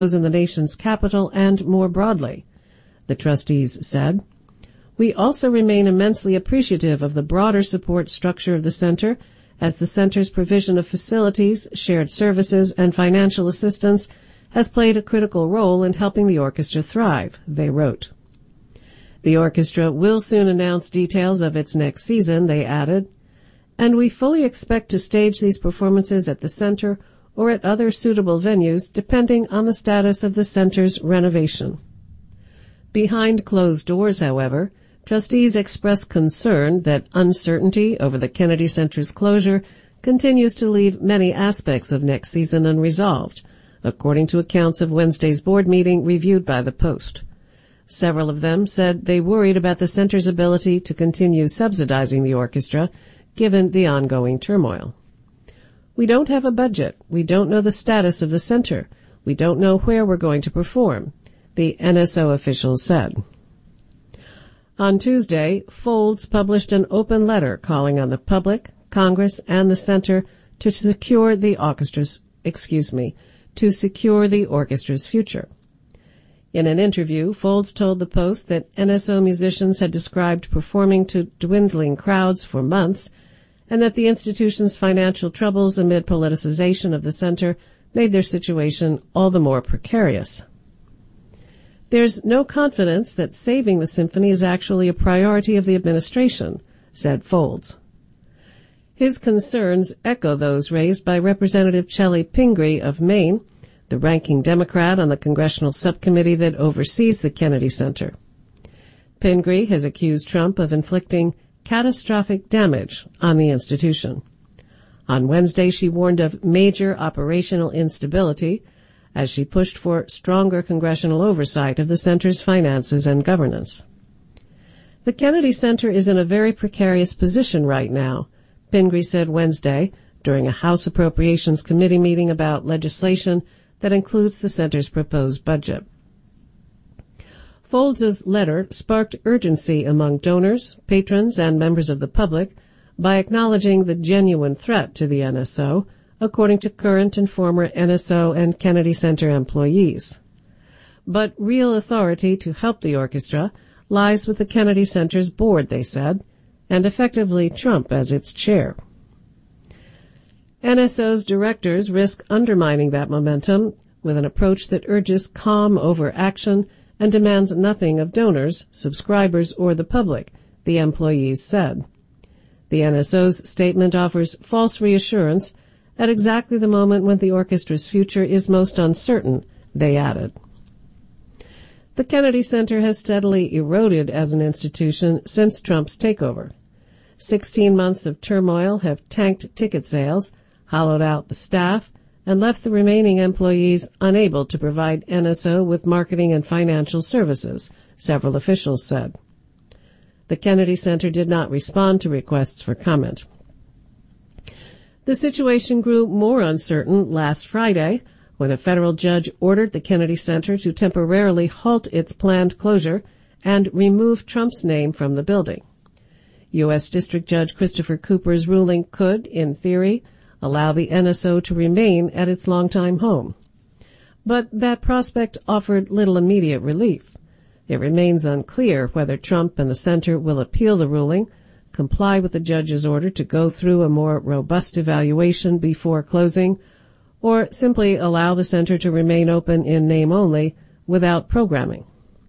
in the nation's capital and more broadly. The trustees said, "We also remain immensely appreciative of the broader support structure of the center, as the center's provision of facilities, shared services, and financial assistance has played a critical role in helping the orchestra thrive," they wrote. The orchestra will soon announce details of its next season, they added, "and we fully expect to stage these performances at the center or at other suitable venues depending on the status of the center's renovation." Behind closed doors, however, trustees expressed concern that uncertainty over the Kennedy Center's closure continues to leave many aspects of next season unresolved, according to accounts of Wednesday's board meeting reviewed by the Post. Several of them said they worried about the center's ability to continue subsidizing the orchestra, given the ongoing turmoil. "We don't have a budget. We don't know the status of the center. We don't know where we're going to perform," the NSO officials said. On Tuesday, Folds published an open letter calling on the public, Congress, and the center to secure the orchestra's future. In an interview, Folds told the Post that NSO musicians had described performing to dwindling crowds for months, and that the institution's financial troubles amid politicization of the center made their situation all the more precarious. "There's no confidence that saving the symphony is actually a priority of the administration," said Folds. His concerns echo those raised by Representative Chellie Pingree of Maine, the ranking Democrat on the congressional subcommittee that oversees the Kennedy Center. Pingree has accused Trump of inflicting catastrophic damage on the institution. On Wednesday, she warned of major operational instability as she pushed for stronger congressional oversight of the center's finances and governance. "The Kennedy Center is in a very precarious position right now," Pingree said Wednesday during a House Appropriations Committee meeting about legislation that includes the center's proposed budget. Folds' letter sparked urgency among donors, patrons, and members of the public by acknowledging the genuine threat to the NSO, according to current and former NSO and Kennedy Center employees. But real authority to help the orchestra lies with the Kennedy Center's board, they said, and effectively Trump as its chair. NSO's directors risk undermining that momentum with an approach that urges calm over action and demands nothing of donors, subscribers, or the public, the employees said. The NSO's statement offers false reassurance at exactly the moment when the orchestra's future is most uncertain, they added. The Kennedy Center has steadily eroded as an institution since Trump's takeover. 16 months of turmoil have tanked ticket sales, hollowed out the staff, and left the remaining employees unable to provide NSO with marketing and financial services, several officials said. The Kennedy Center did not respond to requests for comment. The situation grew more uncertain last Friday when a federal judge ordered the Kennedy Center to temporarily halt its planned closure and remove Trump's name from the building. U.S. District Judge Christopher Cooper's ruling could, in theory, allow the NSO to remain at its longtime home. But that prospect offered little immediate relief. It remains unclear whether Trump and the center will appeal the ruling, comply with the judge's order to go through a more robust evaluation before closing, or simply allow the center to remain open in name only without programming.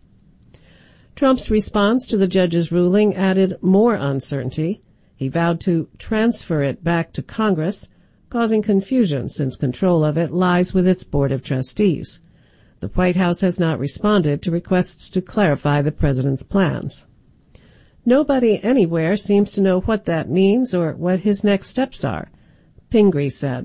Trump's response to the judge's ruling added more uncertainty. He vowed to transfer it back to Congress, causing confusion since control of it lies with its Board of Trustees. The White House has not responded to requests to clarify the president's plans. Nobody anywhere seems to know what that means or what his next steps are, Pingree said.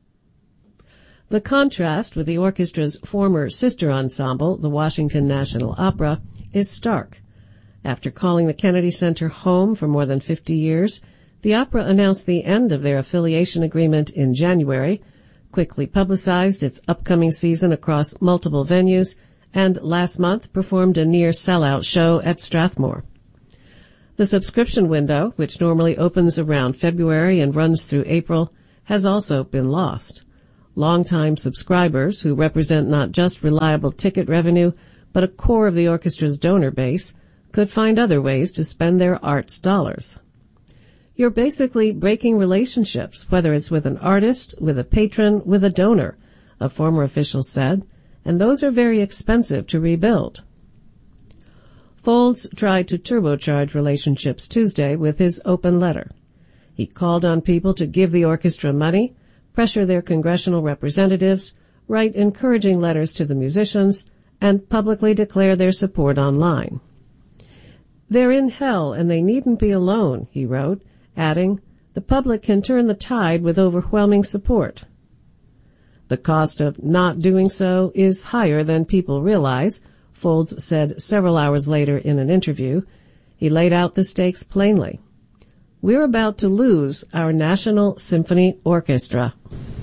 The contrast with the orchestra's former sister ensemble, the Washington National Opera, is stark. After calling the Kennedy Center home for more than 50 years, the opera announced the end of their affiliation agreement in January, quickly publicized its upcoming season across multiple venues, and last month performed a near-sellout show at Strathmore. The subscription window, which normally opens around February and runs through April, has also been lost. longtime subscribers who represent not just reliable ticket revenue, but a core of the orchestra's donor base, could find other ways to spend their arts dollars. You're basically breaking relationships, whether it's with an artist, with a patron, with a donor, a former official said, and those are very expensive to rebuild. Folds tried to turbocharge relationships Tuesday with his open letter. He called on people to give the orchestra money, pressure their congressional representatives, write encouraging letters to the musicians, and publicly declare their support online. "They're in hell and they needn't be alone," he wrote, adding, "The public can turn the tide with overwhelming support." The cost of not doing so is higher than people realize, Folds said several hours later in an interview. He laid out the stakes plainly. "We're about to lose our National Symphony Orchestra."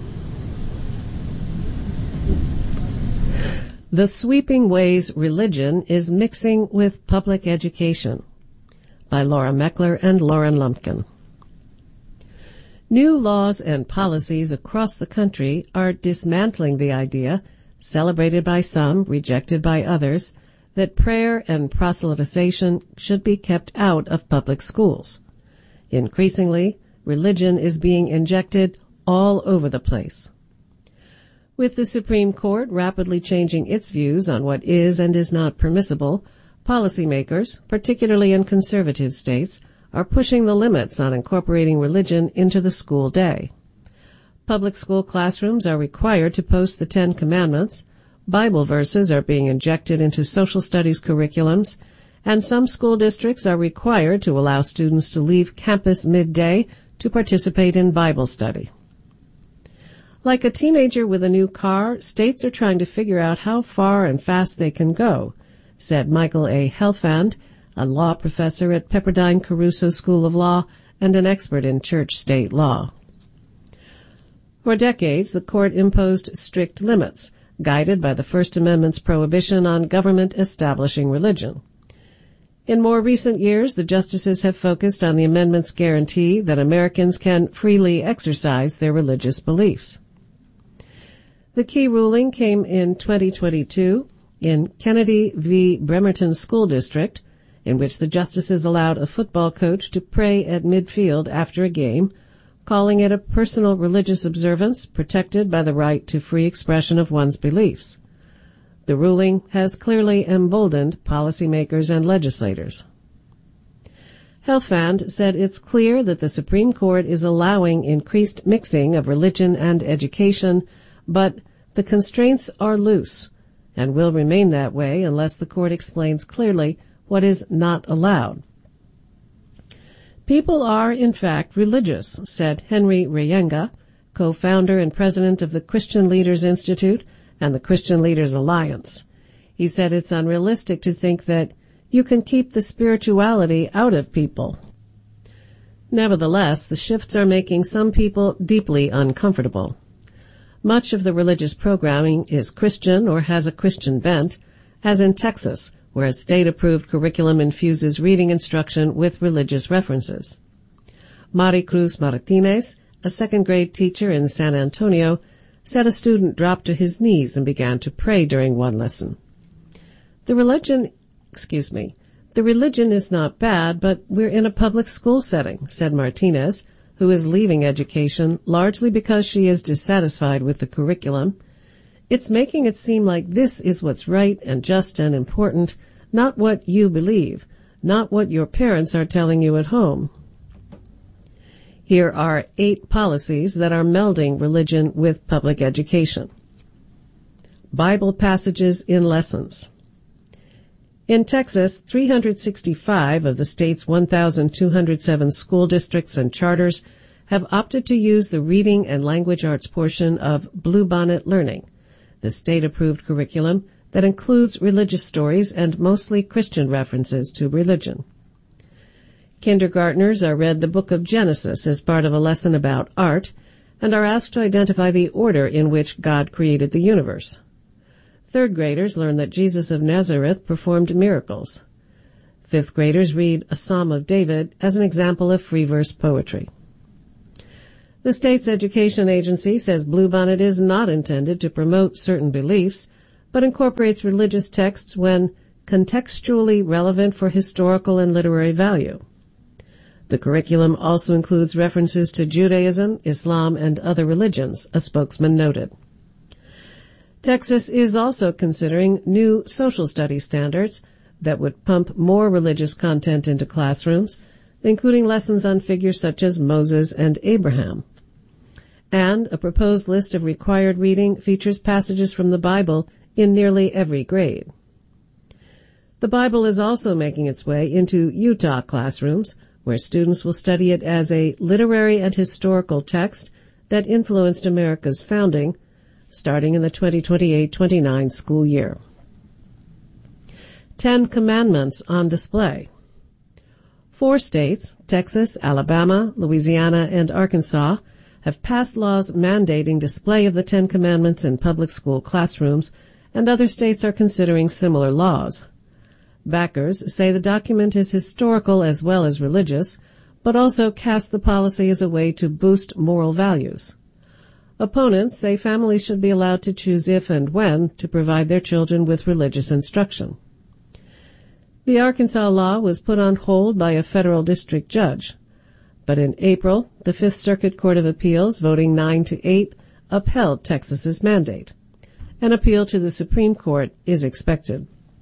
The Sweeping Ways Religion is Mixing with Public Education, by Laura Meckler and Lauren Lumpkin. New laws and policies across the country are dismantling the idea, celebrated by some, rejected by others, that prayer and proselytization should be kept out of public schools. Increasingly, religion is being injected all over the place. With the Supreme Court rapidly changing its views on what is and is not permissible, policymakers, particularly in conservative states, are pushing the limits on incorporating religion into the school day. Public school classrooms are required to post the Ten Commandments, Bible verses are being injected into social studies curriculums, and some school districts are required to allow students to leave campus midday to participate in Bible study. Like a teenager with a new car, states are trying to figure out how far and fast they can go, said Michael A. Helfand, a law professor at Pepperdine Caruso School of Law and an expert in church-state law. For decades, the court imposed strict limits, guided by the First Amendment's prohibition on government establishing religion. In more recent years, the justices have focused on the amendment's guarantee that Americans can freely exercise their religious beliefs. The key ruling came in 2022 in Kennedy v. Bremerton School District, in which the justices allowed a football coach to pray at midfield after a game, calling it a personal religious observance protected by the right to free expression of one's beliefs. The ruling has clearly emboldened policymakers and legislators. Helfand said it's clear that the Supreme Court is allowing increased mixing of religion and education, but the constraints are loose and will remain that way unless the court explains clearly what is not allowed. People are, in fact, religious, said Henry Reyenga, co-founder and president of the Christian Leaders Institute and the Christian Leaders Alliance. He said it's unrealistic to think that you can keep the spirituality out of people. Nevertheless, the shifts are making some people deeply uncomfortable. Much of the religious programming is Christian or has a Christian bent, as in Texas, where a state-approved curriculum infuses reading instruction with religious references. Maricruz Martinez, a second-grade teacher in San Antonio, said a student dropped to his knees and began to pray during one lesson. The religion is not bad, but we're in a public school setting, said Martinez, who is leaving education largely because she is dissatisfied with the curriculum. It's making it seem like this is what's right and just and important, not what you believe, not what your parents are telling you at home. Here are 8 policies that are melding religion with public education. Bible passages in lessons. In Texas, 365 of the state's 1,207 school districts and charters have opted to use the reading and language arts portion of Bluebonnet Learning, the state-approved curriculum that includes religious stories and mostly Christian references to religion. Kindergartners are read the book of Genesis as part of a lesson about art and are asked to identify the order in which God created the universe. Third graders learn that Jesus of Nazareth performed miracles. Fifth graders read a Psalm of David as an example of free verse poetry. The state's education agency says Bluebonnet is not intended to promote certain beliefs, but incorporates religious texts when contextually relevant for historical and literary value. The curriculum also includes references to Judaism, Islam, and other religions, a spokesman noted. Texas is also considering new social studies standards that would pump more religious content into classrooms, including lessons on figures such as Moses and Abraham. And a proposed list of required reading features passages from the Bible in nearly every grade. The Bible is also making its way into Utah classrooms, where students will study it as a literary and historical text that influenced America's founding, starting in the 2028-29 school year. 10 Commandments on display. 4 states, Texas, Alabama, Louisiana, and Arkansas, have passed laws mandating display of the 10 Commandments in public school classrooms, and other states are considering similar laws. Backers say the document is historical as well as religious, but also cast the policy as a way to boost moral values. Opponents say families should be allowed to choose if and when to provide their children with religious instruction. The Arkansas law was put on hold by a federal district judge, but in April, the Fifth Circuit Court of Appeals, voting 9-8, upheld Texas's mandate. An appeal to the Supreme Court is expected.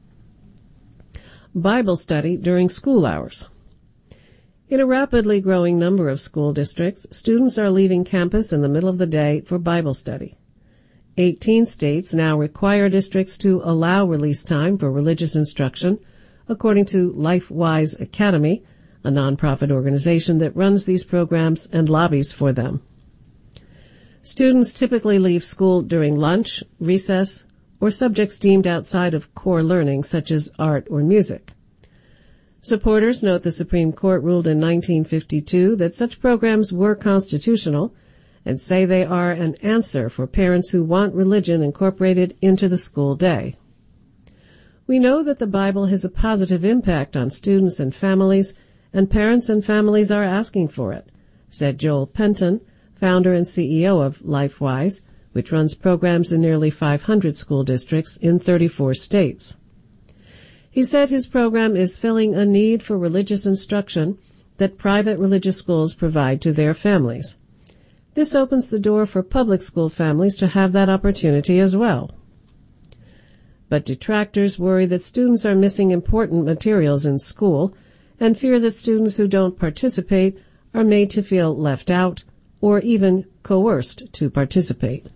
Bible study during school hours. In a rapidly growing number of school districts, students are leaving campus in the middle of the day for Bible study. 18 states now require districts to allow release time for religious instruction, according to LifeWise Academy, a nonprofit organization that runs these programs and lobbies for them. Students typically leave school during lunch, recess, or subjects deemed outside of core learning, such as art or music. Supporters note the Supreme Court ruled in 1952 that such programs were constitutional and say they are an answer for parents who want religion incorporated into the school day. We know that the Bible has a positive impact on students and families, and parents and families are asking for it, said Joel Penton, founder and CEO of LifeWise, which runs programs in nearly 500 school districts in 34 states. He said his program is filling a need for religious instruction that private religious schools provide to their families. This opens the door for public school families to have that opportunity as well. But detractors worry that students are missing important materials in school and fear that students who don't participate are made to feel left out or even coerced to participate.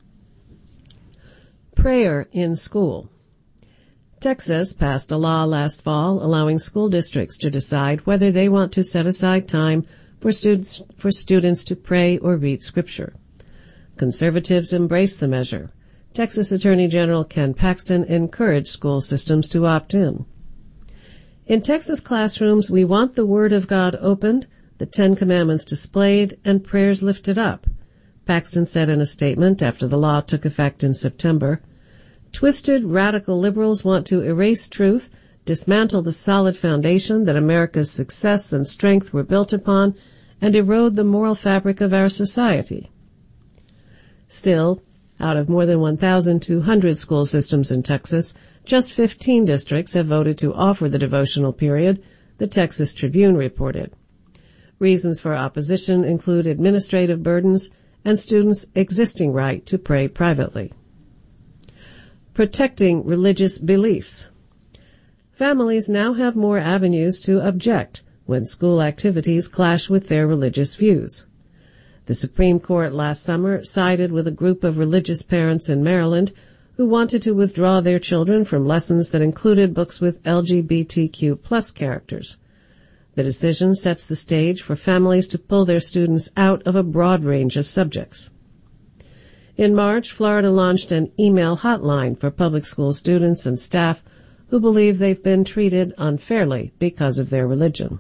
Prayer in school. Texas passed a law last fall allowing school districts to decide whether they want to set aside time for students to pray or read Scripture. Conservatives embrace the measure. Texas Attorney General Ken Paxton encouraged school systems to opt in. In Texas classrooms, we want the Word of God opened, the 10 Commandments displayed, and prayers lifted up, Paxton said in a statement after the law took effect in September. Twisted radical liberals want to erase truth, dismantle the solid foundation that America's success and strength were built upon, and erode the moral fabric of our society. Still, out of more than 1,200 school systems in Texas, just 15 districts have voted to offer the devotional period, the Texas Tribune reported. Reasons for opposition include administrative burdens and students' existing right to pray privately. Protecting religious beliefs. Families now have more avenues to object when school activities clash with their religious views. The Supreme Court last summer sided with a group of religious parents in Maryland who wanted to withdraw their children from lessons that included books with LGBTQ+ characters. The decision sets the stage for families to pull their students out of a broad range of subjects. In March, Florida launched an email hotline for public school students and staff who believe they've been treated unfairly because of their religion.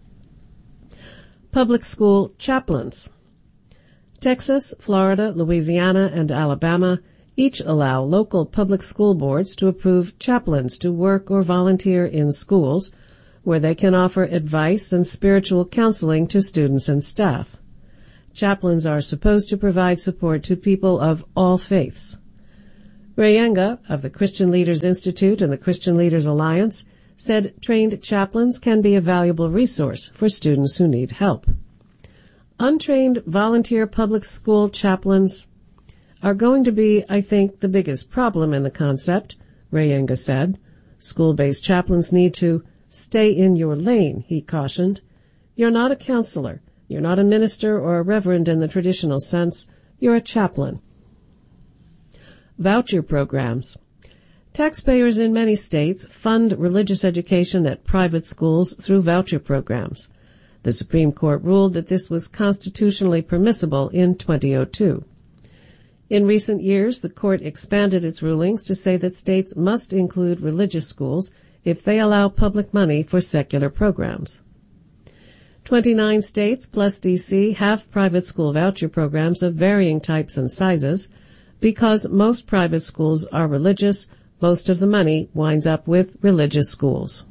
Public school chaplains. Texas, Florida, Louisiana, and Alabama each allow local public school boards to approve chaplains to work or volunteer in schools where they can offer advice and spiritual counseling to students and staff. Chaplains are supposed to provide support to people of all faiths. Rayenga of the Christian Leaders Institute and the Christian Leaders Alliance said trained chaplains can be a valuable resource for students who need help. Untrained volunteer public school chaplains are going to be, I think, the biggest problem in the concept, Rayenga said. School-based chaplains need to stay in your lane, he cautioned. You're not a counselor. You're not a minister or a reverend in the traditional sense. You're a chaplain. Voucher programs. Taxpayers in many states fund religious education at private schools through voucher programs. The Supreme Court ruled that this was constitutionally permissible in 2002. In recent years, the court expanded its rulings to say that states must include religious schools if they allow public money for secular programs. 29 states plus D.C. have private school voucher programs of varying types and sizes. Because most private schools are religious, most of the money winds up with religious schools.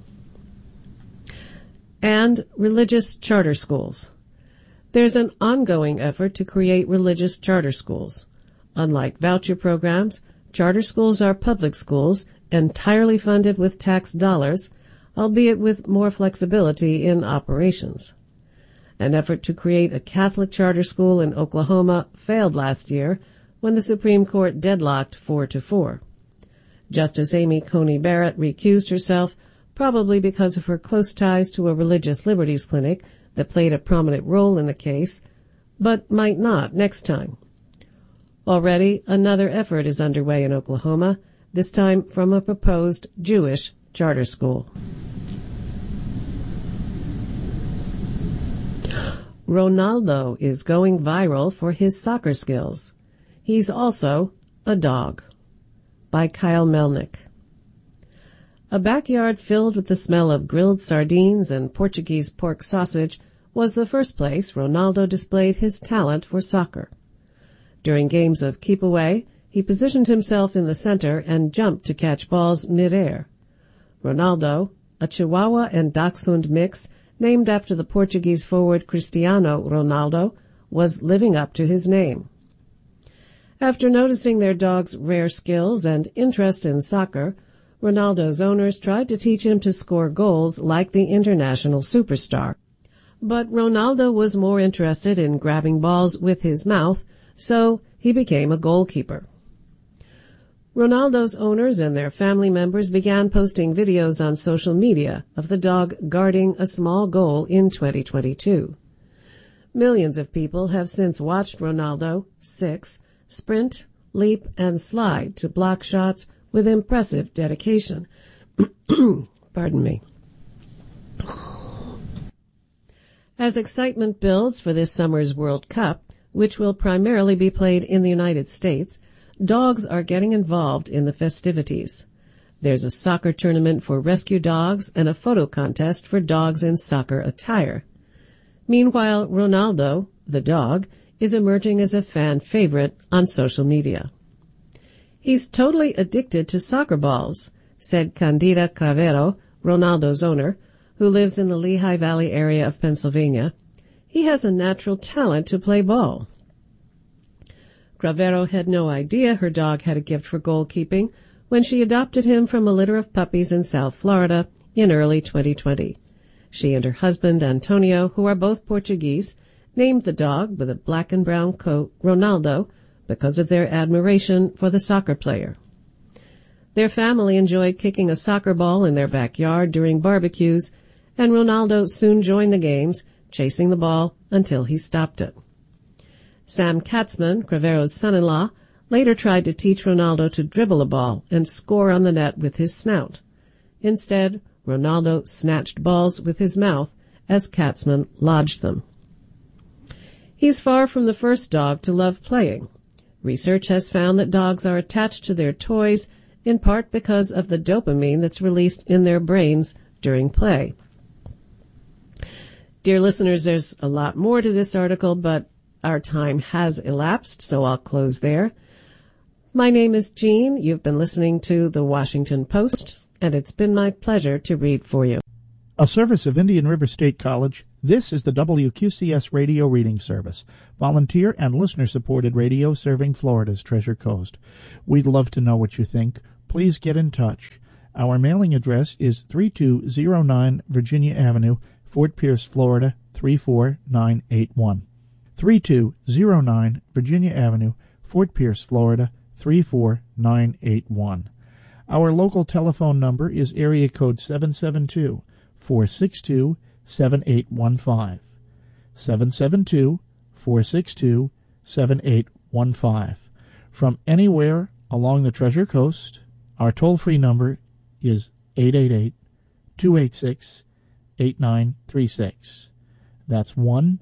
And religious charter schools. There's an ongoing effort to create religious charter schools. Unlike voucher programs, charter schools are public schools entirely funded with tax dollars, albeit with more flexibility in operations. An effort to create a Catholic charter school in Oklahoma failed last year when the Supreme Court deadlocked 4-4. Justice Amy Coney Barrett recused herself, probably because of her close ties to a religious liberties clinic that played a prominent role in the case, but might not next time. Already, another effort is underway in Oklahoma, this time from a proposed Jewish charter school. Ronaldo is going viral for his soccer skills. He's also a dog. By Kyle Melnick. A backyard filled with the smell of grilled sardines and Portuguese pork sausage was the first place Ronaldo displayed his talent for soccer. During games of keep away, he positioned himself in the center and jumped to catch balls mid-air. Ronaldo, a Chihuahua and Dachshund mix named after the Portuguese forward Cristiano Ronaldo, was living up to his name. After noticing their dog's rare skills and interest in soccer, Ronaldo's owners tried to teach him to score goals like the international superstar. But Ronaldo was more interested in grabbing balls with his mouth, so he became a goalkeeper. Ronaldo's owners and their family members began posting videos on social media of the dog guarding a small goal in 2022. Millions of people have since watched Ronaldo, 6, sprint, leap, and slide to block shots with impressive dedication. Pardon me. As excitement builds for this summer's World Cup, which will primarily be played in the United States, dogs are getting involved in the festivities. There's a soccer tournament for rescue dogs and a photo contest for dogs in soccer attire. Meanwhile, Ronaldo, the dog, is emerging as a fan favorite on social media. He's totally addicted to soccer balls, said Candida Cravero, Ronaldo's owner, who lives in the Lehigh Valley area of Pennsylvania. He has a natural talent to play ball. Cravero had no idea her dog had a gift for goalkeeping when she adopted him from a litter of puppies in South Florida in early 2020. She and her husband, Antonio, who are both Portuguese, named the dog with a black and brown coat Ronaldo because of their admiration for the soccer player. Their family enjoyed kicking a soccer ball in their backyard during barbecues, and Ronaldo soon joined the games, chasing the ball until he stopped it. Sam Katzman, Cravero's son-in-law, later tried to teach Ronaldo to dribble a ball and score on the net with his snout. Instead, Ronaldo snatched balls with his mouth as Katzman lodged them. He's far from the first dog to love playing. Research has found that dogs are attached to their toys in part because of the dopamine that's released in their brains during play. Dear listeners, there's a lot more to this article, but our time has elapsed, so I'll close there. My name is Jean. You've been listening to The Washington Post, and it's been my pleasure to read for you. A service of Indian River State College, This is the WQCS Radio Reading Service, volunteer and listener-supported radio serving Florida's Treasure Coast. We'd love to know what you think. Please get in touch. Our mailing address is 3209 Virginia Avenue, Fort Pierce, Florida, 34981. 3209 Virginia Avenue, Fort Pierce, Florida, 34981. Our local telephone number is area code 772-462-7815. 772-462-7815. From anywhere along the Treasure Coast, our toll-free number is 888-286-8936. That's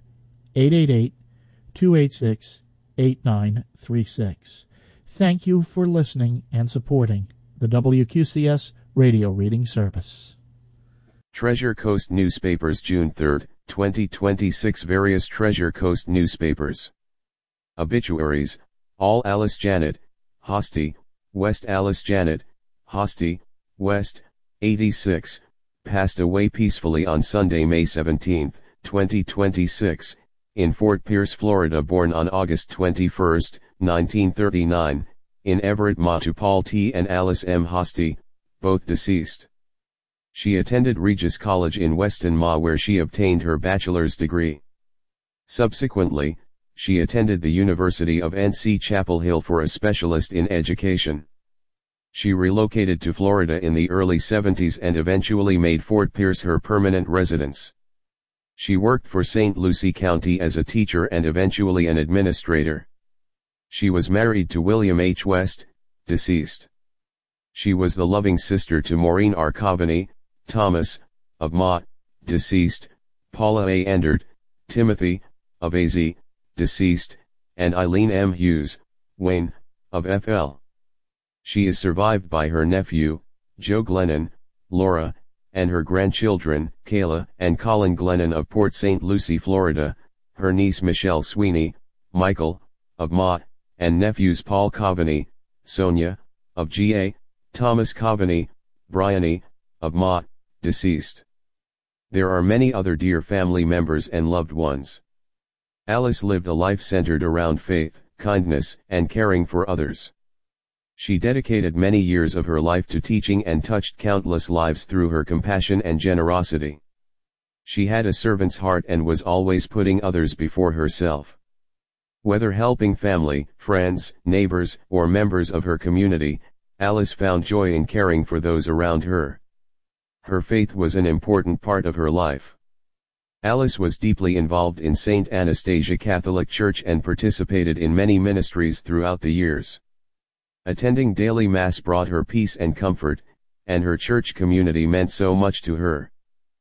1-888-286-8936. Thank you for listening and supporting the WQCS Radio Reading Service. Treasure Coast Newspapers, June 3, 2026. Various Treasure Coast newspapers. Obituaries: All Alice Janet, Hosty, West. Alice Janet, Hosty, West, 86, passed away peacefully on Sunday, May 17, 2026, in Fort Pierce, Florida. Born on August 21, 1939, in Everett, Ma, to Paul T. and Alice M. Hosty, both deceased. She attended Regis College in Weston, Ma, where she obtained her bachelor's degree. Subsequently, she attended the University of NC Chapel Hill for a specialist in education. She relocated to Florida in the early 70s and eventually made Fort Pierce her permanent residence. She worked for St. Lucie County as a teacher and eventually an administrator. She was married to William H. West, deceased. She was the loving sister to Maureen R. Coveney, Thomas, of Ma, deceased, Paula A. Endert, Timothy, of AZ, deceased, and Eileen M. Hughes, Wayne, of FL. She is survived by her nephew, Joe Glennon, Laura, and her grandchildren, Kayla and Colin Glennon of Port St. Lucie, Florida, her niece Michelle Sweeney, Michael, of Ma, and nephews Paul Coveney, Sonia, of GA, Thomas Coveney, Bryony, of Ma, deceased. There are many other dear family members and loved ones. Alice lived a life centered around faith, kindness, and caring for others. She dedicated many years of her life to teaching and touched countless lives through her compassion and generosity. She had a servant's heart and was always putting others before herself. Whether helping family, friends, neighbors, or members of her community, Alice found joy in caring for those around her. Her faith was an important part of her life. Alice was deeply involved in St. Anastasia Catholic Church and participated in many ministries throughout the years. Attending daily Mass brought her peace and comfort, and her church community meant so much to her.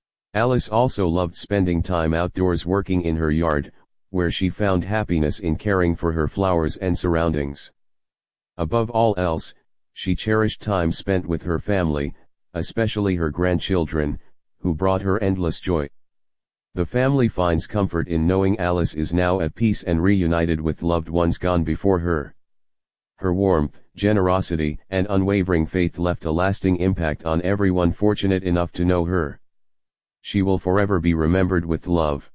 Alice also loved spending time outdoors working in her yard, where she found happiness in caring for her flowers and surroundings. Above all else, she cherished time spent with her family, especially her grandchildren, who brought her endless joy. The family finds comfort in knowing Alice is now at peace and reunited with loved ones gone before her. Her warmth, generosity, and unwavering faith left a lasting impact on everyone fortunate enough to know her. She will forever be remembered with love.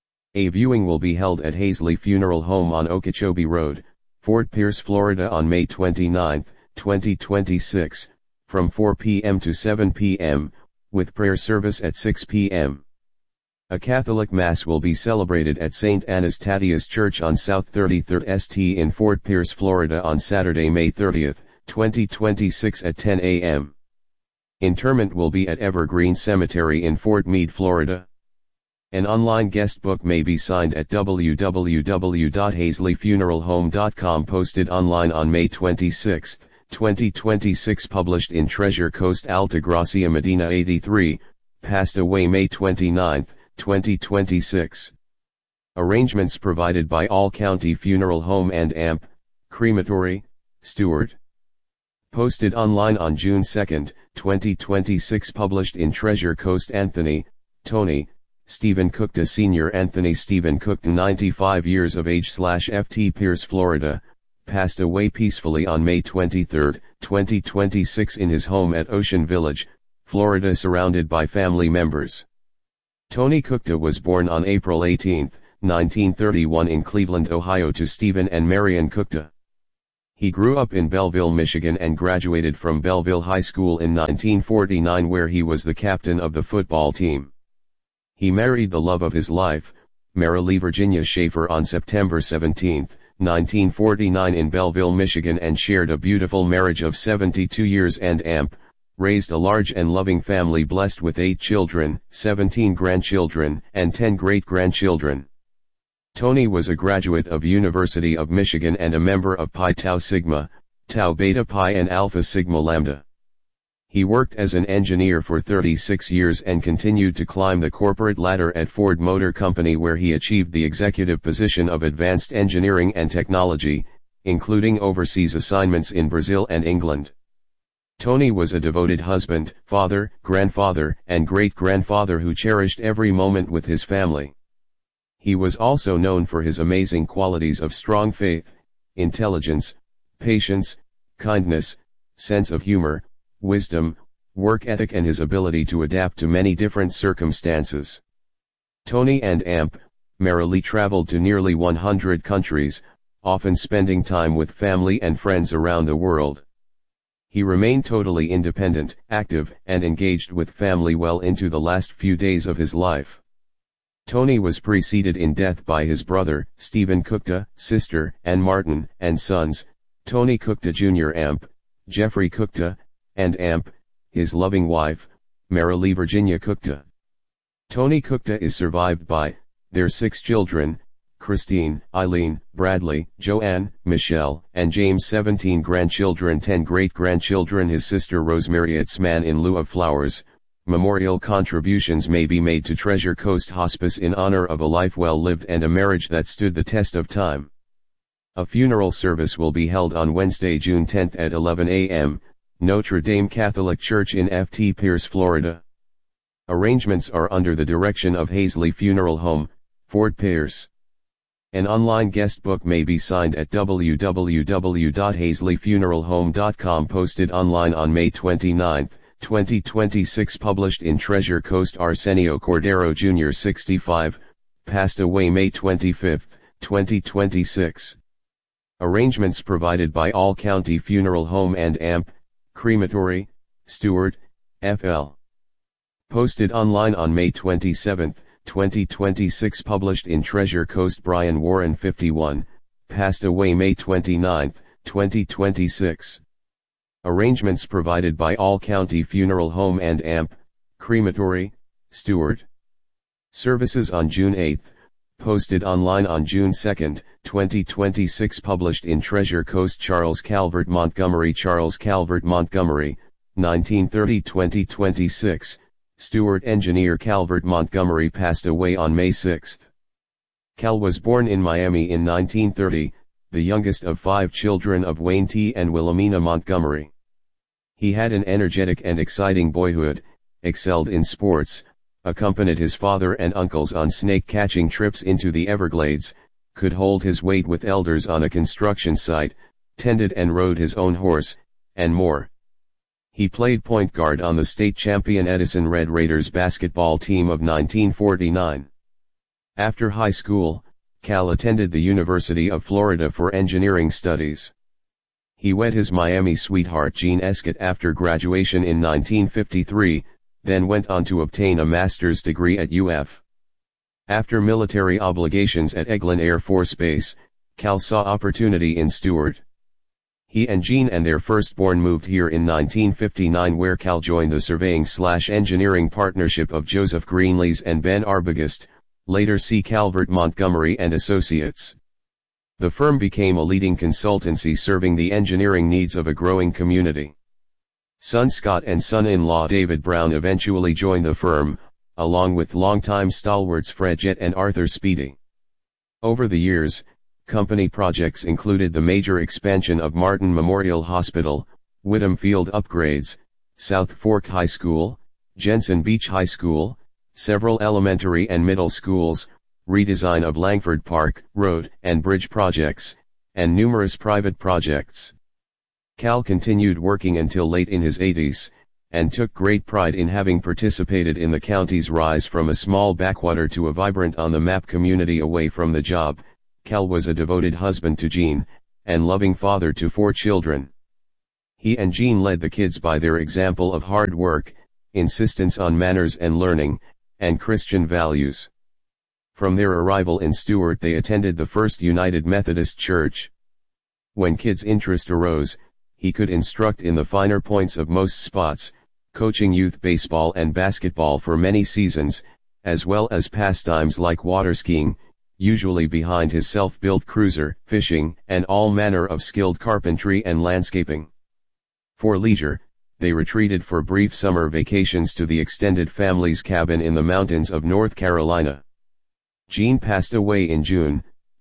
A viewing will be held at Hazley Funeral Home on Okeechobee Road, Fort Pierce, Florida on May 29, 2026, from 4 p.m. to 7 p.m., with prayer service at 6 p.m. A Catholic Mass will be celebrated at St. Anastasia's Church on South 33rd St. in Fort Pierce, Florida on Saturday, May 30, 2026 at 10 a.m. Interment will be at Evergreen Cemetery in Fort Meade, Florida. An online guest book may be signed at www.hazleyfuneralhome.com. Posted online on May 26, 2026. Published in Treasure Coast. Altagracia Medina 83, passed away May 29, 2026. Arrangements provided by All County Funeral Home and AMP, Crematory, Stewart. Posted online on June 2, 2026. Published in Treasure Coast. Anthony, Tony, Stephen Cookta Sr. Anthony Stephen Cookta, 95 years of age, /FT Pierce, Florida, passed away peacefully on May 23, 2026 in his home at Ocean Village, Florida, surrounded by family members. Tony Kukta was born on April 18, 1931 in Cleveland, Ohio to Stephen and Marion Kukta. He grew up in Belleville, Michigan and graduated from Belleville High School in 1949 where he was the captain of the football team. He married the love of his life, Marilee Virginia Schaefer on September 17, 1949 in Belleville, Michigan and shared a beautiful marriage of 72 years and raised a large and loving family blessed with 8 children, 17 grandchildren, and 10 great-grandchildren. Tony was a graduate of University of Michigan and a member of Pi Tau Sigma, Tau Beta Pi and Alpha Sigma Lambda. He worked as an engineer for 36 years and continued to climb the corporate ladder at Ford Motor Company where he achieved the executive position of Advanced Engineering and Technology, including overseas assignments in Brazil and England. Tony was a devoted husband, father, grandfather, and great-grandfather who cherished every moment with his family. He was also known for his amazing qualities of strong faith, intelligence, patience, kindness, sense of humor, wisdom, work ethic and his ability to adapt to many different circumstances. Tony and Marilee traveled to nearly 100 countries, often spending time with family and friends around the world. He remained totally independent, active, and engaged with family well into the last few days of his life. Tony was preceded in death by his brother, Stephen Kukta, sister, Ann Martin, and sons, Tony Kukta Jr. Jeffrey Kukta, and his loving wife, Marilee Virginia Kukta. Tony Kukta is survived by their 6 children, Christine, Eileen, Bradley, Joanne, Michelle, and James, 17 grandchildren, 10 great-grandchildren, his sister Rosemary. Etzman in lieu of flowers, memorial contributions may be made to Treasure Coast Hospice in honor of a life well lived and a marriage that stood the test of time. A funeral service will be held on Wednesday, June 10 at 11 a.m., Notre Dame Catholic Church in Ft. Pierce, Florida. Arrangements are under the direction of Hazley Funeral Home, Fort Pierce. An online guest book may be signed at www.hazleyfuneralhome.com. Posted online on May 29, 2026. Published in Treasure Coast. Arsenio Cordero Jr. 65, passed away May 25, 2026. Arrangements provided by All County Funeral Home and Crematory, Stewart, FL. Posted online on May 27, 2026. Published in Treasure Coast. Brian Warren 51, passed away May 29, 2026. Arrangements provided by All County Funeral Home and Crematory, Stewart. Services on June 8, posted online on June 2, 2026. Published in Treasure Coast. Charles Calvert Montgomery 1930-2026, Stewart engineer Calvert Montgomery passed away on May 6. Cal was born in Miami in 1930, the youngest of 5 children of Wayne T. and Wilhelmina Montgomery. He had an energetic and exciting boyhood, excelled in sports, accompanied his father and uncles on snake-catching trips into the Everglades, could hold his weight with elders on a construction site, tended and rode his own horse, and more. He played point guard on the state champion Edison Red Raiders basketball team of 1949. After high school, Cal attended the University of Florida for engineering studies. He wed his Miami sweetheart Jean Escott after graduation in 1953, then went on to obtain a master's degree at UF. After military obligations at Eglin Air Force Base, Cal saw opportunity in Stewart. He and Jean and their firstborn moved here in 1959, where Cal joined the surveying/engineering partnership of Joseph Greenlees and Ben Arbogast, later C. Calvert Montgomery and Associates. The firm became a leading consultancy serving the engineering needs of a growing community. Son Scott and son-in-law David Brown eventually joined the firm, along with longtime stalwarts Fred Jett and Arthur Speedy. Over the years, company projects included the major expansion of Martin Memorial Hospital, Whittam Field upgrades, South Fork High School, Jensen Beach High School, several elementary and middle schools, redesign of Langford Park, road and bridge projects, and numerous private projects. Cal continued working until late in his 80s, and took great pride in having participated in the county's rise from a small backwater to a vibrant on-the-map community away from the job. Cal was a devoted husband to Jean, and loving father to 4 children. He and Jean led the kids by their example of hard work, insistence on manners and learning, and Christian values. From their arrival in Stuart they attended the First United Methodist Church. When Kid's interest arose, he could instruct in the finer points of most spots, coaching youth baseball and basketball for many seasons, as well as pastimes like water skiing, usually behind his self-built cruiser, fishing, and all manner of skilled carpentry and landscaping. For leisure, they retreated for brief summer vacations to the extended family's cabin in the mountains of North Carolina. Jean passed away in June,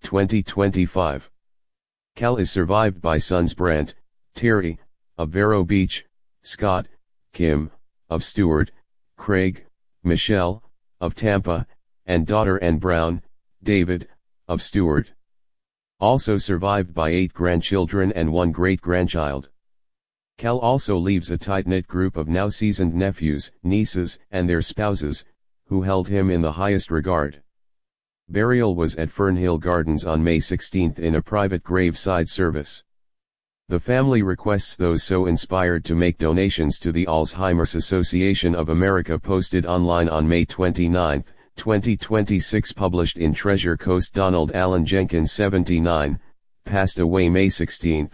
2025. Cal is survived by sons Brent, Terry, of Vero Beach, Scott, Kim, of Stuart, Craig, Michelle, of Tampa, and daughter Ann Brown, David, of Stuart. Also survived by 8 grandchildren and 1 great-grandchild. Cal also leaves a tight-knit group of now seasoned nephews, nieces, and their spouses, who held him in the highest regard. Burial was at Fernhill Gardens on May 16 in a private graveside service. The family requests those so inspired to make donations to the Alzheimer's Association of America. Posted online on May 29, 2026. Published in Treasure Coast. Donald Allen Jenkins, 79, passed away May 16,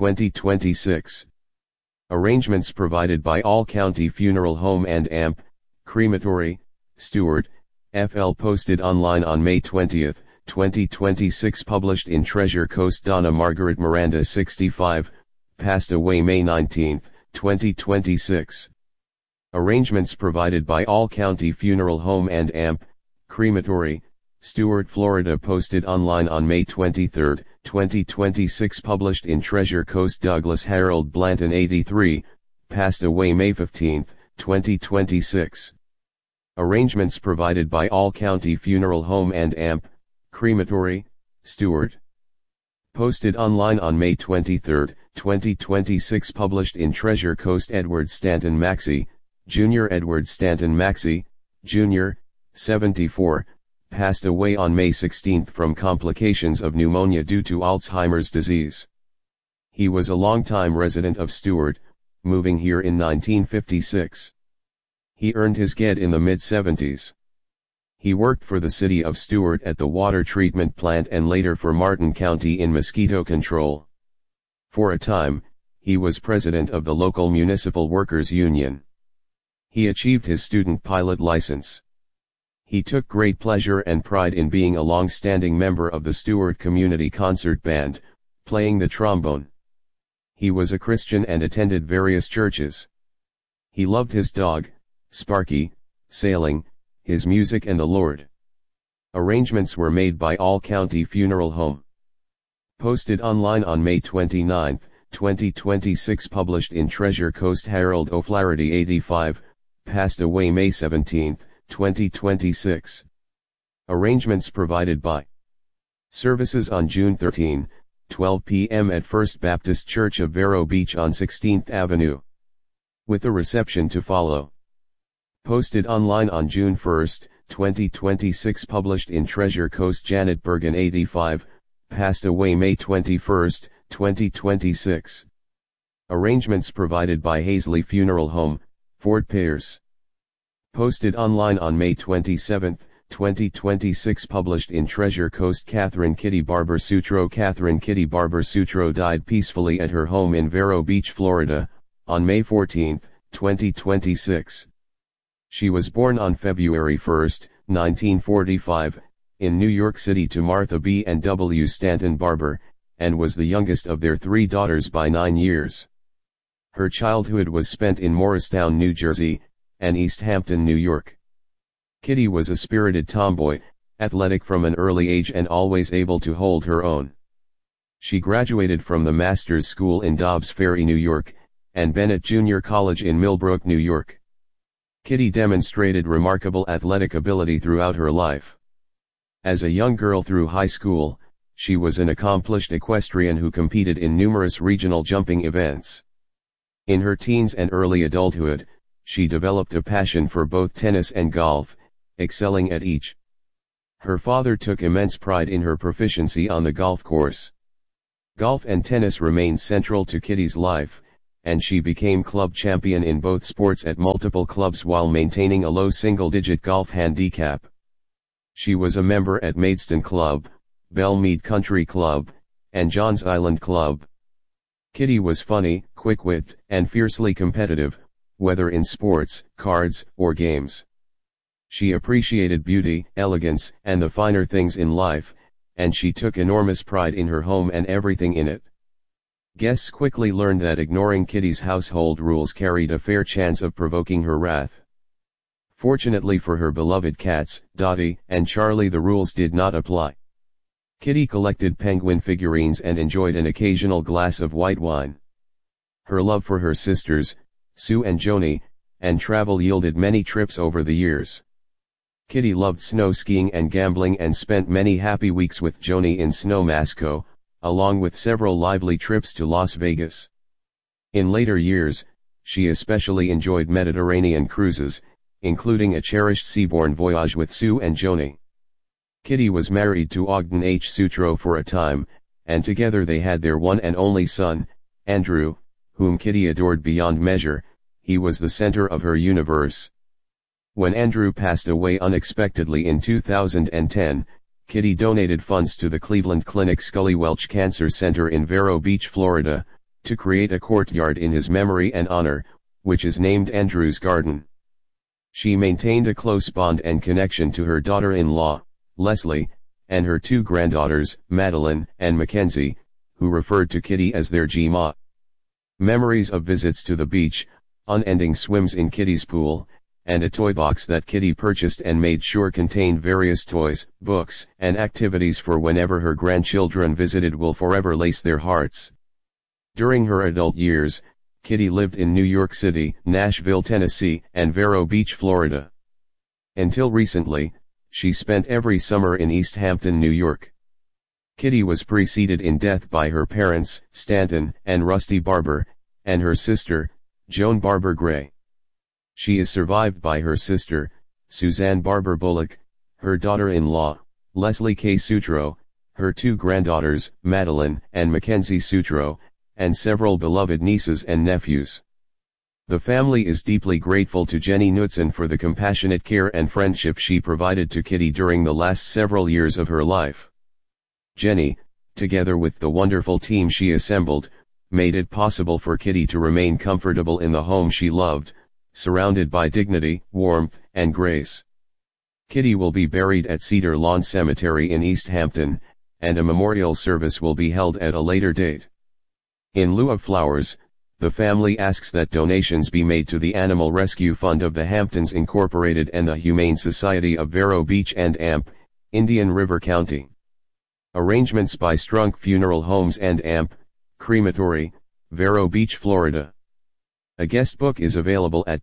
2026. Arrangements provided by All County Funeral Home and AMP, Crematory, Stuart, FL. Posted online on May 20, 2026. Published in Treasure Coast. Donna Margaret Miranda, 65, passed away May 19, 2026. Arrangements provided by All County Funeral Home and AMP, Crematory, Stuart, Florida. Posted online on May 23, 2026. Published in Treasure Coast. Douglas Harold Blanton, 83, passed away May 15, 2026. Arrangements provided by All County Funeral Home and AMP, Crematory, Stuart. Posted online on May 23, 2026. Published in Treasure Coast. Edward Stanton Maxey, Jr. Edward Stanton Maxey, Jr., 74, passed away on May 16 from complications of pneumonia due to Alzheimer's disease. He was a longtime resident of Stuart, moving here in 1956. He earned his GED in the mid-70s. He worked for the city of Stuart at the water treatment plant and later for Martin County in mosquito control. For a time, he was president of the local municipal workers union. He achieved his student pilot license. He took great pleasure and pride in being a long-standing member of the Stuart Community Concert Band, playing the trombone. He was a Christian and attended various churches. He loved his dog, Sparky, sailing, his music and the Lord. Arrangements were made by All County Funeral Home. Posted online on May 29, 2026. Published in Treasure Coast. Harold O'Flaherty, 85, passed away May 17, 2026. Arrangements provided by services on June 13, 12 p.m. at First Baptist Church of Vero Beach on 16th Avenue. With a reception to follow. Posted online on June 1, 2026. Published in Treasure Coast. Janet Bergen, 85, passed away May 21, 2026. Arrangements provided by Hazley Funeral Home, Fort Pierce. Posted online on May 27, 2026. Published in Treasure Coast. Catherine Kitty Barber Sutro. Catherine Kitty Barber Sutro died peacefully at her home in Vero Beach, Florida, on May 14, 2026. She was born on February 1, 1945, in New York City to Martha B. and W. Stanton Barber, and was the youngest of their 3 daughters by 9 years. Her childhood was spent in Morristown, New Jersey, and East Hampton, New York. Kitty was a spirited tomboy, athletic from an early age and always able to hold her own. She graduated from the Master's School in Dobbs Ferry, New York, and Bennett Junior College in Millbrook, New York. Kitty demonstrated remarkable athletic ability throughout her life. As a young girl through high school, she was an accomplished equestrian who competed in numerous regional jumping events. In her teens and early adulthood, she developed a passion for both tennis and golf, excelling at each. Her father took immense pride in her proficiency on the golf course. Golf and tennis remained central to Kitty's life, and she became club champion in both sports at multiple clubs while maintaining a low single-digit golf handicap. She was a member at Maidstone Club, Belmead Country Club, and Johns Island Club. Kitty was funny, quick-witted, and fiercely competitive, whether in sports, cards, or games. She appreciated beauty, elegance, and the finer things in life, and she took enormous pride in her home and everything in it. Guests quickly learned that ignoring Kitty's household rules carried a fair chance of provoking her wrath. Fortunately for her beloved cats, Dottie and Charlie, the rules did not apply. Kitty collected penguin figurines and enjoyed an occasional glass of white wine. Her love for her sisters, Sue and Joni, and travel yielded many trips over the years. Kitty loved snow skiing and gambling and spent many happy weeks with Joni in Snowmasco, along with several lively trips to Las Vegas. In later years, she especially enjoyed Mediterranean cruises, including a cherished seaborne voyage with Sue and Joni. Kitty was married to Ogden H. Sutro for a time, and together they had their one and only son, Andrew, whom Kitty adored beyond measure. He was the center of her universe. When Andrew passed away unexpectedly in 2010, Kitty donated funds to the Cleveland Clinic Scully Welch Cancer Center in Vero Beach, Florida, to create a courtyard in his memory and honor, which is named Andrew's Garden. She maintained a close bond and connection to her daughter-in-law, Leslie, and her two granddaughters, Madeline and Mackenzie, who referred to Kitty as their G-Ma. Memories of visits to the beach, unending swims in Kitty's pool, and a toy box that Kitty purchased and made sure contained various toys, books, and activities for whenever her grandchildren visited will forever lace their hearts. During her adult years, Kitty lived in New York City, Nashville, Tennessee, and Vero Beach, Florida. Until recently, she spent every summer in East Hampton, New York. Kitty was preceded in death by her parents, Stanton and Rusty Barber, and her sister, Joan Barber Gray. She is survived by her sister, Suzanne Barber Bullock, her daughter-in-law, Leslie K. Sutro, her two granddaughters, Madeline and Mackenzie Sutro, and several beloved nieces and nephews. The family is deeply grateful to Jenny Knudsen for the compassionate care and friendship she provided to Kitty during the last several years of her life. Jenny, together with the wonderful team she assembled, made it possible for Kitty to remain comfortable in the home she loved, surrounded by dignity, warmth, and grace. Kitty will be buried at Cedar Lawn Cemetery in East Hampton, and a memorial service will be held at a later date. In lieu of flowers, the family asks that donations be made to the Animal Rescue Fund of the Hamptons Incorporated and the Humane Society of Vero Beach and Amp, Indian River County. Arrangements by Strunk Funeral Homes and Amp, Crematory, Vero Beach, Florida. A guest book is available at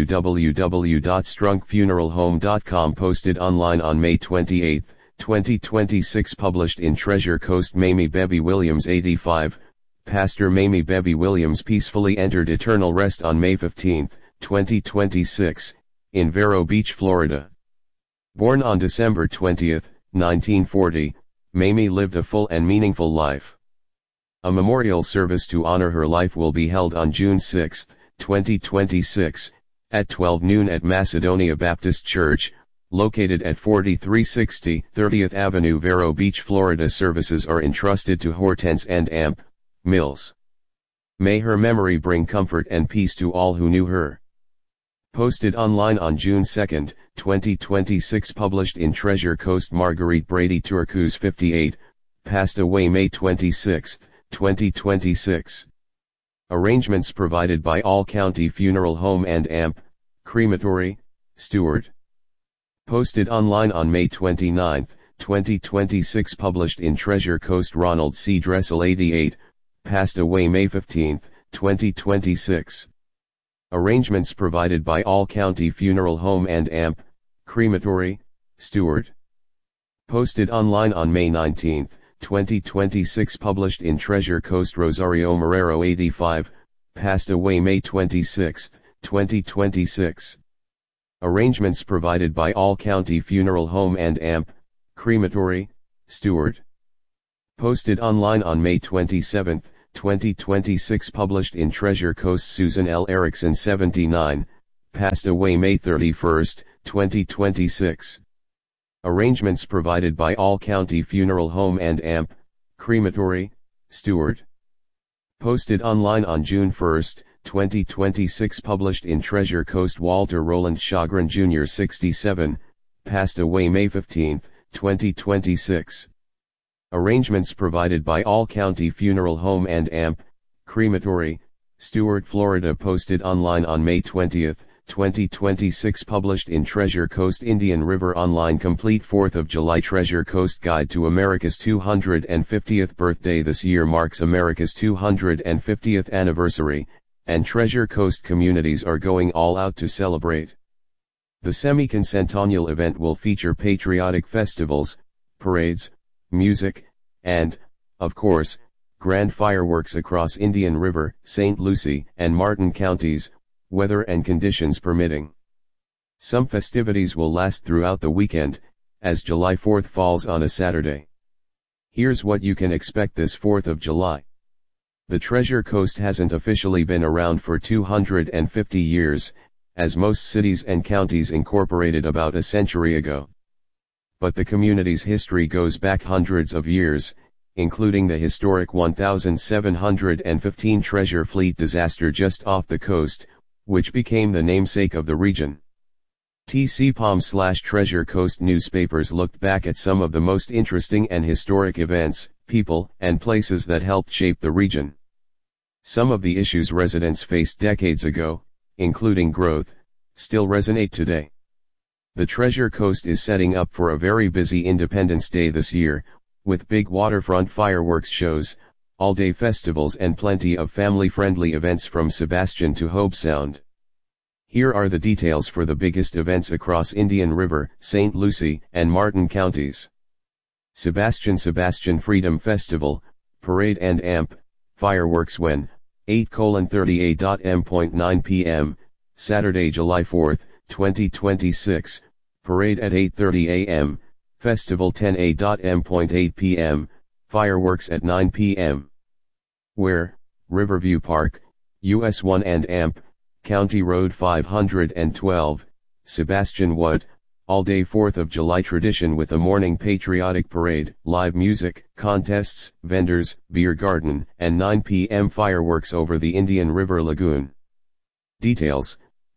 www.strunkfuneralhome.com, posted online on May 28, 2026, published in Treasure Coast. Mamie Bebby Williams, 85, Pastor Mamie Bebby Williams peacefully entered eternal rest on May 15, 2026, in Vero Beach, Florida. Born on December 20, 1940, Mamie lived a full and meaningful life. A memorial service to honor her life will be held on June 6, 2026, at 12 noon at Macedonia Baptist Church, located at 4360 30th Avenue, Vero Beach, Florida. Services are entrusted to Hortense and Amp Mills. May her memory bring comfort and peace to all who knew her. Posted online on June 2, 2026, published in Treasure Coast. Marguerite Brady Turcuz, 58, passed away May 26, 2026. Arrangements provided by All County Funeral Home and Amp, Crematory, Stewart. Posted online on May 29, 2026, published in Treasure Coast. Ronald C. Dressel, 88, passed away May 15, 2026. Arrangements provided by All County Funeral Home and Amp, Crematory, Stewart. Posted online on May 19, 2026, published in Treasure Coast. Rosario Marrero, 85, passed away May 26, 2026. Arrangements provided by All County Funeral Home and AMP, Crematory, Stuart. Posted online on May 27, 2026. Published in Treasure Coast. Susan L. Erickson 79, passed away May 31, 2026. Arrangements provided by All County Funeral Home and AMP, Crematory, Stuart. Posted online on June 1, 2026. Published in Treasure Coast. Walter Roland Shagrin Jr. 67, passed away May 15, 2026. Arrangements provided by All County Funeral Home and AMP, Crematory, Stuart, Florida. Posted online on May 20, 2026. Published in Treasure Coast. Indian River Online. Complete 4th of July Treasure Coast Guide to America's 250th birthday. This year marks America's 250th anniversary, and Treasure Coast communities are going all out to celebrate. The semi-centennial event will feature patriotic festivals, parades, music, and, of course, grand fireworks across Indian River, St. Lucie, and Martin counties, weather and conditions permitting. Some festivities will last throughout the weekend, as July 4th falls on a Saturday. Here's what you can expect this 4th of July. The Treasure Coast hasn't officially been around for 250 years, as most cities and counties incorporated about a century ago. But the community's history goes back hundreds of years, including the historic 1715 Treasure Fleet disaster just off the coast, which became the namesake of the region. TCPOM/Treasure Coast newspapers looked back at some of the most interesting and historic events, people, and places that helped shape the region. Some of the issues residents faced decades ago, including growth, still resonate today. The Treasure Coast is setting up for a very busy Independence Day this year, with big waterfront fireworks shows, all-day festivals and plenty of family-friendly events from Sebastian to Hobe Sound. Here are the details for the biggest events across Indian River, St. Lucie, and Martin counties. Sebastian Freedom Festival, Parade and AMP, fireworks when, 8:30 a.m.9 p.m., Saturday, July 4, 2026, parade at 8:30 a.m., festival 10 a.m.8 p.m., fireworks at 9 p.m. Where, Riverview Park, US 1 and AMP, County Road 512, Sebastian Wood, all-day 4th of July tradition with a morning patriotic parade, live music, contests, vendors, beer garden, and 9 p.m. fireworks over the Indian River Lagoon. Details: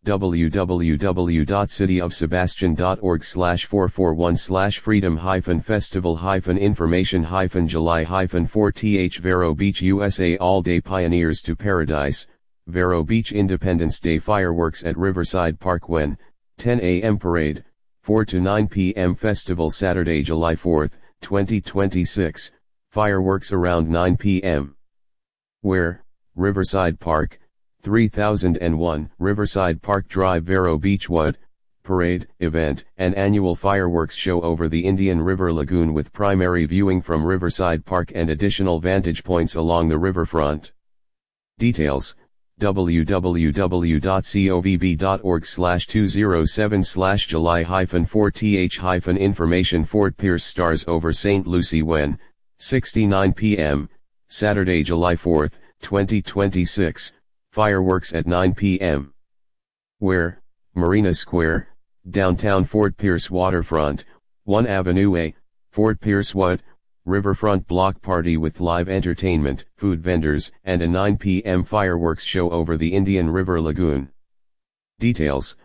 www.cityofsebastian.org/441/freedom-festival-information-july-4th Vero Beach USA All-Day Pioneers to Paradise, Vero Beach Independence Day fireworks at Riverside Park when, 10 a.m. parade, 4 to 9 p.m. festival Saturday, July 4, 2026, fireworks around 9 p.m. Where, Riverside Park, 3001 Riverside Park Drive Vero Beach Wood, parade, event, and annual fireworks show over the Indian River Lagoon with primary viewing from Riverside Park and additional vantage points along the riverfront. Details: www.covb.org/207/July-4th-information Fort Pierce stars over St. Lucie when, 6:09 p.m., Saturday, July 4, 2026, fireworks at 9 p.m. Where, Marina Square, downtown Fort Pierce waterfront, 1 Avenue A, Fort Pierce Wood, riverfront block party with live entertainment, food vendors, and a 9 p.m. fireworks show over the Indian River Lagoon. Details: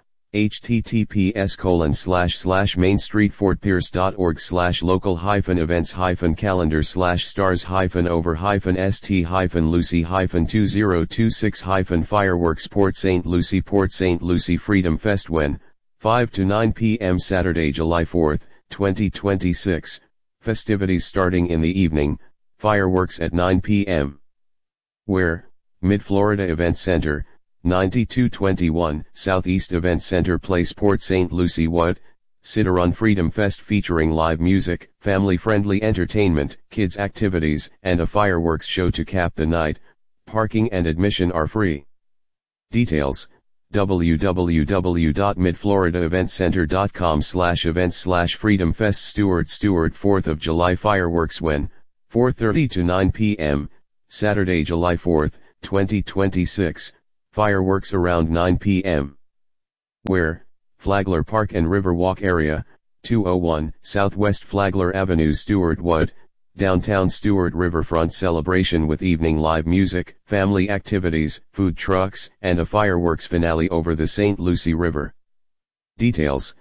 https://mainstreetfortpierce.org/local-events-stars-over-lucy-2026 fireworks Port St. Lucie Freedom Fest when, 5 to 9 p.m. Saturday, July 4, 2026, festivities starting in the evening, fireworks at 9 p.m. Where, Mid-Florida Event Center, 9221 Southeast Event Center Place Port St. Lucie Wood, Citaron Freedom Fest featuring live music, family-friendly entertainment, kids activities, and a fireworks show to cap the night. Parking and admission are free. Details: www.midfloridaeventcenter.com/events/freedomfest Stuart 4th of July fireworks when, 4:30 to 9 p.m., Saturday, July 4th, 2026, fireworks around 9 p.m. Where, Flagler Park and Riverwalk area, 201 Southwest Flagler Avenue Stuart Wood, Downtown Stuart Riverfront celebration with evening live music, family activities, food trucks, and a fireworks finale over the St. Lucie River. Details,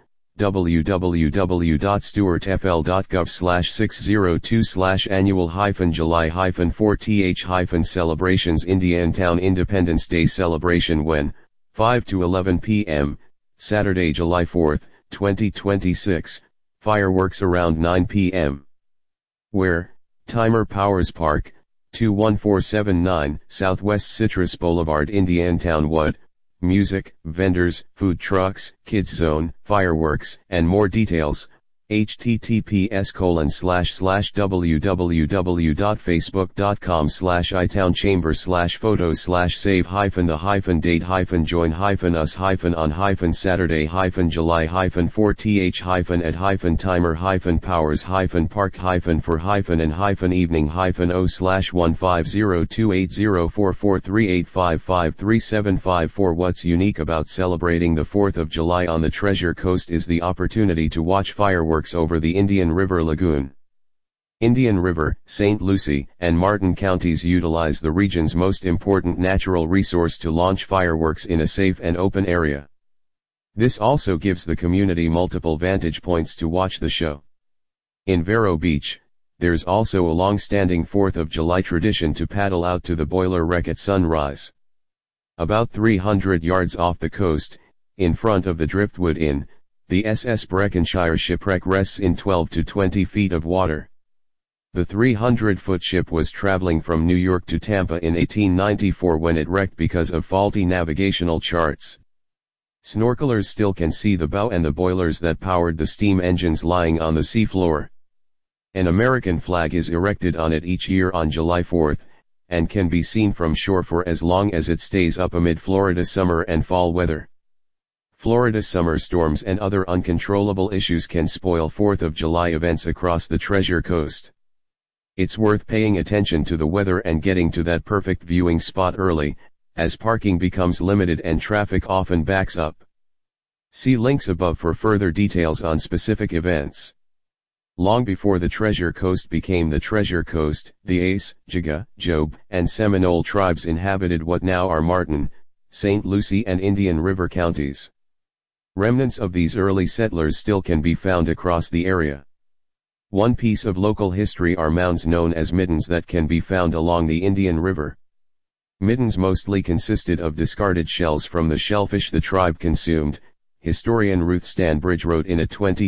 www.stuartfl.gov/602/annual-July-4th-celebrations Indiantown Independence Day celebration when, 5 to 11 p.m., Saturday, July 4th, 2026, fireworks around 9 p.m. Where, Timer Powers Park, 21479 Southwest Citrus Boulevard Indiantown Wood, music, vendors, food trucks, kids zone, fireworks, and more details, https://www.facebook.com/itown-chamber/photos/save-the-hyphen-the-date-for-hyphen-on-hyphen-Saturday-July-4th-e-and-hyphen-timer-powers-park-for-e-and-on-hyphen What's unique about celebrating the 4th of July on the Treasure Coast is the opportunity to watch fireworks over the Indian River Lagoon. Indian River, St. Lucie, and Martin counties utilize the region's most important natural resource to launch fireworks in a safe and open area. This also gives the community multiple vantage points to watch the show. In Vero Beach, there's also a long-standing 4th of July tradition to paddle out to the Boiler Wreck at sunrise. About 300 yards off the coast, in front of the Driftwood Inn, the SS Breckenshire shipwreck rests in 12 to 20 feet of water. The 300-foot ship was traveling from New York to Tampa in 1894 when it wrecked because of faulty navigational charts. Snorkelers still can see the bow and the boilers that powered the steam engines lying on the seafloor. An American flag is erected on it each year on July 4th, and can be seen from shore for as long as it stays up amid Florida summer and fall weather. Florida summer storms and other uncontrollable issues can spoil 4th of July events across the Treasure Coast. It's worth paying attention to the weather and getting to that perfect viewing spot early, as parking becomes limited and traffic often backs up. See links above for further details on specific events. Long before the Treasure Coast became the Treasure Coast, the Ace, Jiga, Job, and Seminole tribes inhabited what now are Martin, St. Lucie and Indian River counties. Remnants of these early settlers still can be found across the area. One piece of local history are mounds known as middens that can be found along the Indian River. Middens mostly consisted of discarded shells from the shellfish the tribe consumed, historian Ruth Stanbridge wrote in a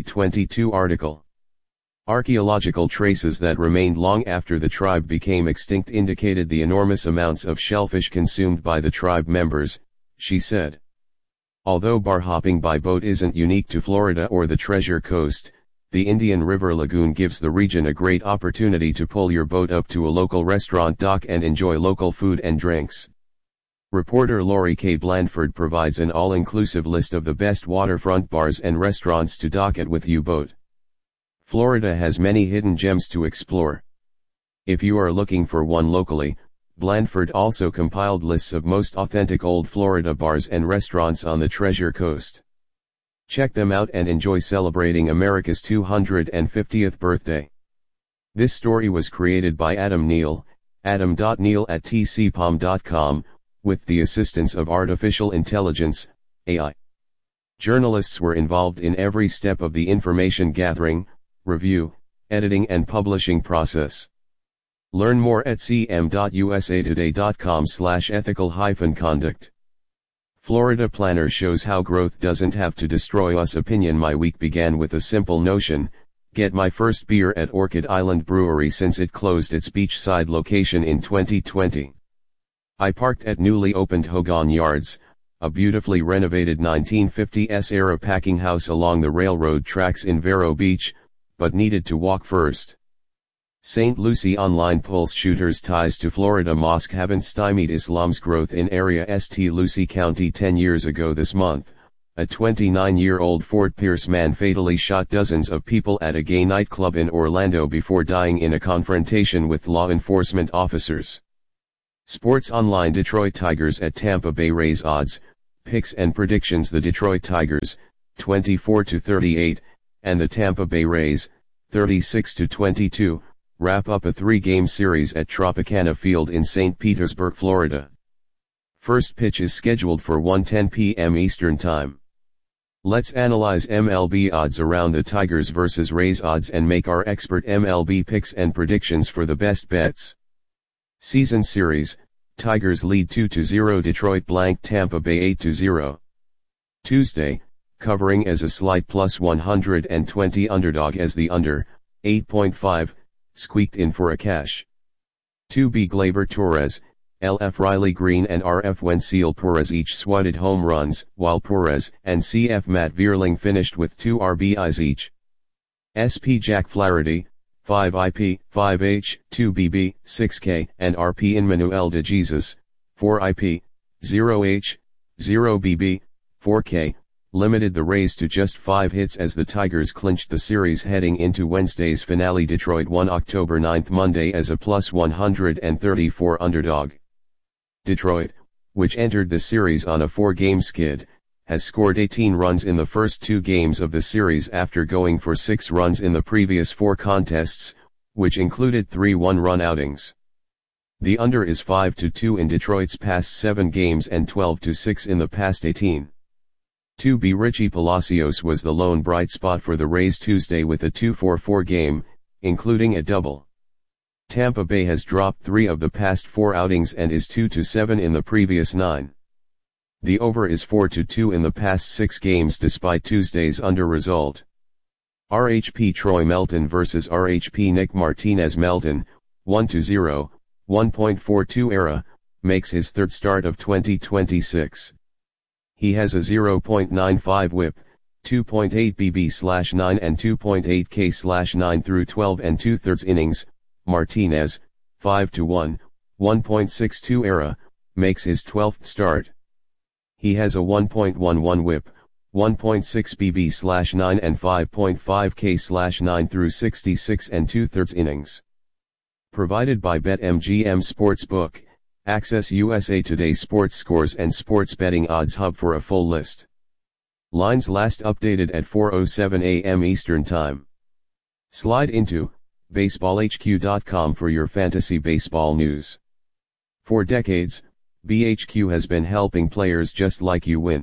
2022 article. Archaeological traces that remained long after the tribe became extinct indicated the enormous amounts of shellfish consumed by the tribe members, she said. Although bar hopping by boat isn't unique to Florida or the Treasure Coast, the Indian River Lagoon gives the region a great opportunity to pull your boat up to a local restaurant dock and enjoy local food and drinks. Reporter Lori K. Blandford provides an all-inclusive list of the best waterfront bars and restaurants to dock at with U-Boat. Florida has many hidden gems to explore. If you are looking for one locally, Blandford also compiled lists of most authentic old Florida bars and restaurants on the Treasure Coast. Check them out and enjoy celebrating America's 250th birthday. This story was created by Adam Neal, adam.neal@tcpom.com, with the assistance of artificial intelligence, AI. Journalists were involved in every step of the information gathering, review, editing and publishing process. Learn more at cm.usatoday.com/ethical-conduct. Florida Planner shows how growth doesn't have to destroy us. Opinion. My week began with a simple notion: get my first beer at Orchid Island Brewery since it closed its beachside location in 2020. I parked at newly opened Hogan Yards, a beautifully renovated 1950s-era packing house along the railroad tracks in Vero Beach, but needed to walk first. St. Lucie online polls shooters' ties to Florida mosque haven't stymied Islam's growth in area St. Lucie County 10 years ago this month. A 29-year-old Fort Pierce man fatally shot dozens of people at a gay nightclub in Orlando before dying in a confrontation with law enforcement officers. Sports Online Detroit Tigers at Tampa Bay Rays odds, picks and predictions. The Detroit Tigers, 24-38, and the Tampa Bay Rays, 36-22, wrap up a 3-game series at Tropicana Field in St. Petersburg, Florida. First pitch is scheduled for 1:10 p.m. Eastern Time. Let's analyze MLB odds around the Tigers vs. Rays odds and make our expert MLB picks and predictions for the best bets. Season Series, Tigers lead 2-0 Detroit blank Tampa Bay 8-0. Tuesday, covering as a slight plus 120 underdog as the under, 8.5, squeaked in for a cash. 2B Gleyber Torres, LF Riley Green and RF Wenceel Perez each swatted home runs, while Perez and CF Matt Vierling finished with 2 RBIs each. SP Jack Flaherty, 5 IP, 5H, 2 BB, 6K, and RP in Manuel de Jesus, 4 IP, 0H, 0 BB, 4K, limited the Rays to just 5 hits as the Tigers clinched the series heading into Wednesday's finale. Detroit won October 9 Monday as a plus 134 underdog. Detroit, which entered the series on a 4-game skid, has scored 18 runs in the first 2 games of the series after going for 6 runs in the previous 4 contests, which included 3 one-run outings. The under is 5-2 in Detroit's past 7 games and 12-6 in the past 18. 2B Richie Palacios was the lone bright spot for the Rays Tuesday with a 2-for-4 game, including a double. Tampa Bay has dropped 3 of the past 4 outings and is 2-7 in the previous 9. The over is 4-2 in the past 6 games despite Tuesday's under result. RHP Troy Melton vs. RHP Nick Martinez. Melton, 1-0, 1.42 ERA, makes his 3rd start of 2026. He has a 0.95 whip, 2.8 BB/9 and 2.8 K/9 through 12 and 2/3 innings. Martinez, 5-1, 1.62 ERA, makes his 12th start. He has a 1.11 whip, 1.6 BB/9 and 5.5 K/9 through 66 and 2/3 innings. Provided by BetMGM Sportsbook, access USA Today sports scores and sports betting odds hub for a full list. Lines last updated at 4:07 a.m. Eastern Time. Slide into BaseballHQ.com for your fantasy baseball news. For decades, BHQ has been helping players just like you win.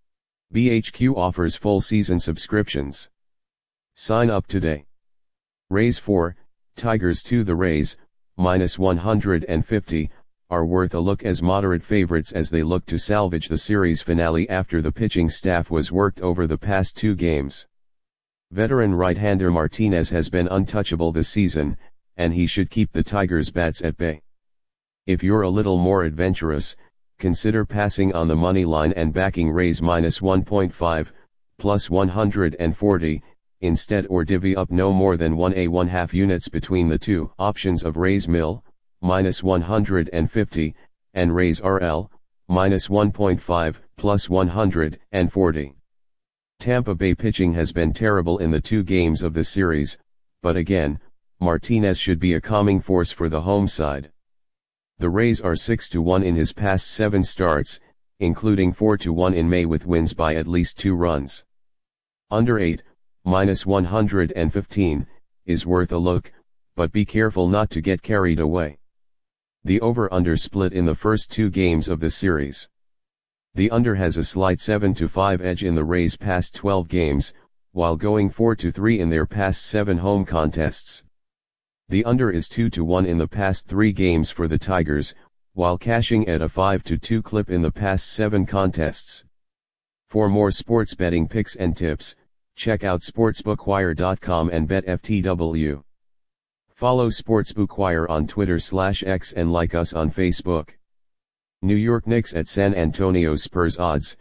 BHQ offers full season subscriptions. Sign up today. Rays 4, Tigers 2. The Rays, minus 150, are worth a look as moderate favorites as they look to salvage the series finale after the pitching staff was worked over the past 2 games. Veteran right-hander Martinez has been untouchable this season, and he should keep the Tigers' bats at bay. If you're a little more adventurous, consider passing on the money line and backing Rays minus 1.5, plus 140, instead, or divvy up no more than 1.5 units between the 2 options of Rays Mill, minus 150, and Rays RL, minus 1.5, plus 140. Tampa Bay pitching has been terrible in the 2 games of the series, but again, Martinez should be a calming force for the home side. The Rays are 6-1 in his past 7 starts, including 4-1 in May with wins by at least 2 runs. Under 8, minus 115, is worth a look, but be careful not to get carried away. The over-under split in the first 2 games of the series. The under has a slight 7-5 edge in the Rays' past 12 games, while going 4-3 in their past 7 home contests. The under is 2-1 in the past 3 games for the Tigers, while cashing at a 5-2 clip in the past 7 contests. For more sports betting picks and tips, check out sportsbookwire.com and BetFTW. Follow Sportsbookwire on Twitter/X and like us on Facebook. New York Knicks at San Antonio Spurs odds,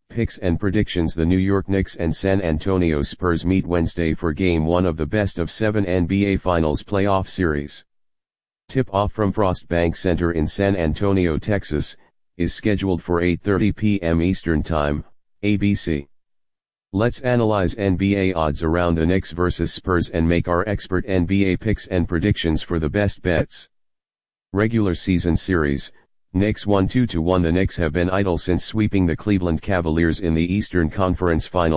Picks and predictions. The New York Knicks and San Antonio Spurs meet Wednesday for Game 1 of the best-of-7 NBA Finals playoff series. Tip-off from Frost Bank Center in San Antonio, Texas, is scheduled for 8:30 p.m. Eastern Time, ABC. Let's analyze NBA odds around the Knicks vs Spurs and make our expert NBA picks and predictions for the best bets. Regular season series, Knicks won 2-1. The Knicks have been idle since sweeping the Cleveland Cavaliers in the Eastern Conference Finals.